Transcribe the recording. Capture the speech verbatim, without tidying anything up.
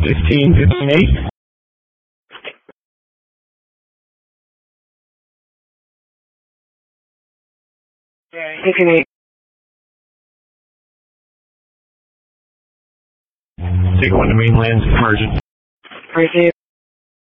Fifteen fifty-eight. Fifty-eight. Take one to mainland, margin. Receive.